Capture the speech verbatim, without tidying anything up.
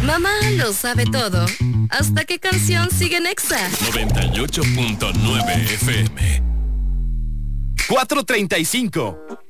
Mamá lo sabe todo. ¿Hasta qué canción sigue en Exa? noventa y ocho punto nueve F M. cuatro treinta y cinco.